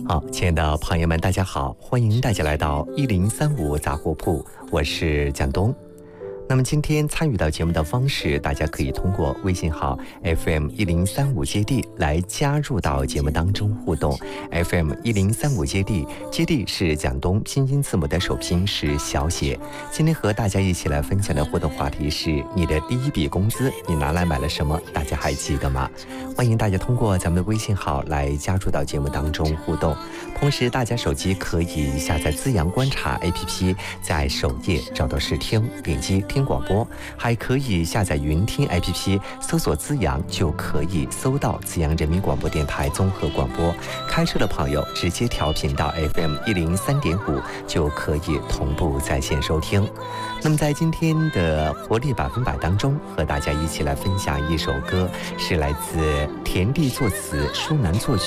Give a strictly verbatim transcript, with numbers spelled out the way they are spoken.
好，亲爱的朋友们，大家好，欢迎大家来到一零三五杂货铺，我是蒋东。那么今天参与到节目的方式，大家可以通过微信号 F M 一零三五接地来加入到节目当中互动。F M 一零三五接地，接地是蒋东拼音字母的首拼是小写。今天和大家一起来分享的互动话题是：你的第一笔工资你拿来买了什么？大家还记得吗？欢迎大家通过咱们的微信号来加入到节目当中互动。同时，大家手机可以下载资阳观察 A P P， 在首页找到试听，点击听广播，还可以下载云听 A P P， 搜索资阳就可以搜到资阳人民广播电台综合广播。开车的朋友直接调频到 F M 一零三点五就可以同步在线收听。那么在今天的活力百分百当中，和大家一起来分享一首歌，是来自田地作词，舒楠作曲。